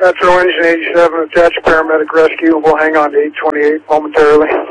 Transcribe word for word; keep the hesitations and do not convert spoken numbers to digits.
Metro Engine eighty-seven, attached paramedic rescue. We'll hang on to eight twenty-eight momentarily.